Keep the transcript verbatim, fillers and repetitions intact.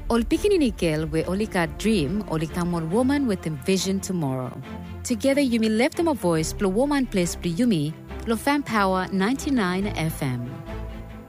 Ol pikinini girl we only got dream, only come one woman with a vision tomorrow. Together Yumi left them a voice, plus woman place plus Yumi, plus fan power ninety-nine F M.